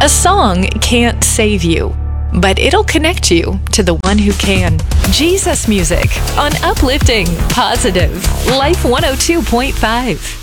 A song can't save you, but it'll connect you to the one who can. Jesus Music on Uplifting, Positive, Life 102.5.